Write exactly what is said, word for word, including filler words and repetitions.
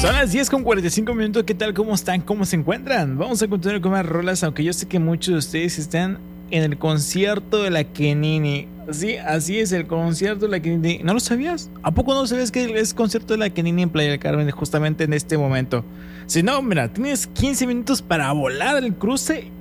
Son las diez con cuarenta y cinco minutos. ¿Qué tal? ¿Cómo están? ¿Cómo se encuentran? Vamos a continuar con más rolas, aunque yo sé que muchos de ustedes están en el concierto de la Kenini. Sí, así es, el concierto de la Kenini. ¿No lo sabías? ¿A poco no sabías que es concierto de la Kenini en Playa del Carmen justamente en este momento? Si no, mira, tienes quince minutos para volar el cruce